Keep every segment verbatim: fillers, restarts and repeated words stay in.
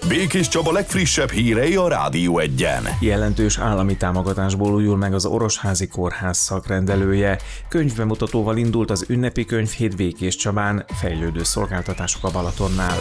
Békés Csaba legfrissebb hírei a Rádió Egyen. Jelentős állami támogatásból újul meg az Orosházi Kórház szakrendelője. Könyvbemutatóval indult az ünnepi könyvhét Békés Csabán, fejlődő szolgáltatások a Balatonnál.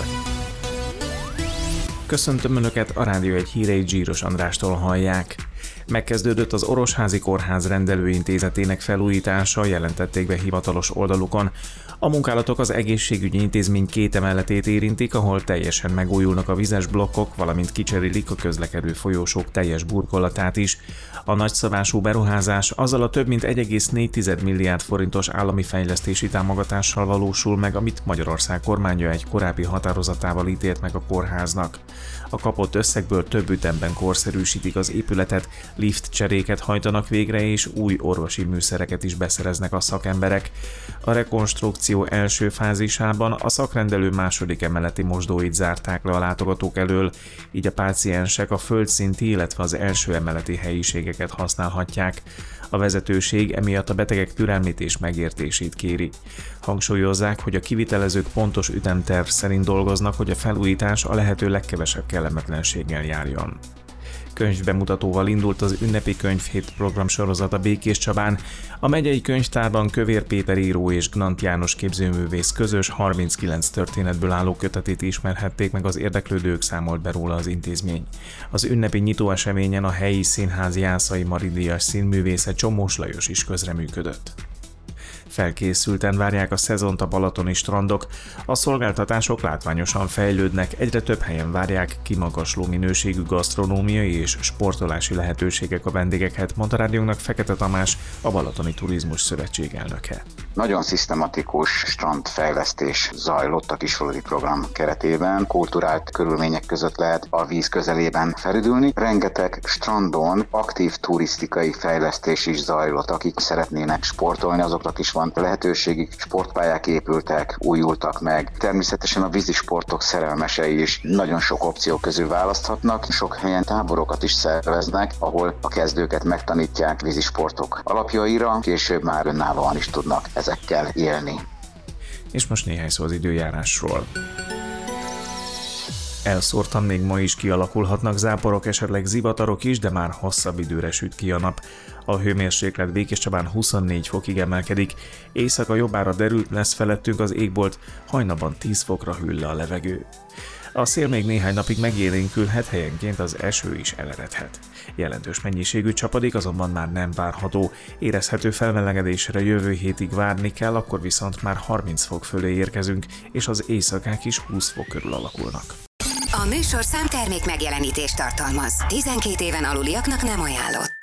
Köszöntöm Önöket, a Rádió Egy hírei Zsíros Andrástól hallják. Megkezdődött az Orosházi Kórház rendelőintézetének felújítása, jelentették be hivatalos oldalukon. A munkálatok az egészségügyi intézmény két emeletét érintik, ahol teljesen megújulnak a vizes blokkok, valamint kicserélik a közlekedő folyósók teljes burkolatát is. A nagyszabású beruházás azzal a több mint egy egész négy milliárd forintos állami fejlesztési támogatással valósul meg, amit Magyarország kormánya egy korábbi határozatával ítélt meg a kórháznak. A kapott összegből több ütemben korszerűsítik az épületet, lift cseréket hajtanak végre és új orvosi műszereket is beszereznek a szakemberek. A rekonstrukció első fázisában a szakrendelő második emeleti mosdóit zárták le a látogatók elől, így a páciensek a földszinti, illetve az első emeleti helyiségeket használhatják. A vezetőség emiatt a betegek türelmét és megértését kéri. Hangsúlyozzák, hogy a kivitelezők pontos ütemterv szerint dolgoznak, hogy a felújítás a lehető legkevesebb kellemetlenséggel járjon. Könyvbemutatóval indult az ünnepi könyvhét programsorozat a Békés Csabán. A megyei könyvtárban Kövér Péter író és Gnant János képzőművész közös harminckilenc történetből álló kötetét ismerhették meg az érdeklődők, számolt be róla az intézmény. Az ünnepi nyitóeseményen a helyi színház Jászai Mari-díjas színművésze Csomós Lajos is közreműködött. Felkészülten várják a szezont a balatoni strandok, a szolgáltatások látványosan fejlődnek, egyre több helyen várják kimagasló minőségű gasztronómiai és sportolási lehetőségek a vendégeket, mondta rádiónknak Fekete Tamás, a Balatoni Turizmus Szövetség elnöke. Nagyon szisztematikus strandfejlesztés zajlott a kisfalusi program keretében, kulturált körülmények között lehet a víz közelében felüdülni. Rengeteg strandon aktív turisztikai fejlesztés is zajlott, akik szeretnének sportolni, azoknak is van lehetőségük, sportpályák épültek, újultak meg. Természetesen a vízisportok szerelmesei is nagyon sok opció közül választhatnak. Sok helyen táborokat is szerveznek, ahol a kezdőket megtanítják vízisportok alapjaira, később már önállóan is tudnak ezekkel élni. És most néhány szó az időjárásról. Elszórtan még ma is kialakulhatnak záporok, esetleg zivatarok is, de már hosszabb időre süt ki a nap. A hőmérséklet Békés Csabán huszonnégy fokig emelkedik, éjszaka jobbára derült lesz felettünk az égbolt, hajnalban tíz fokra hűl le a levegő. A szél még néhány napig megélénkülhet, helyenként az eső is eleredhet. Jelentős mennyiségű csapadék azonban már nem várható, érezhető felmelegedésre jövő hétig várni kell, akkor viszont már harminc fok fölé érkezünk, és az éjszakák is húsz fok körül alakulnak. A műsorszám termék megjelenítést tartalmaz. tizenkét éven aluliaknak nem ajánlott.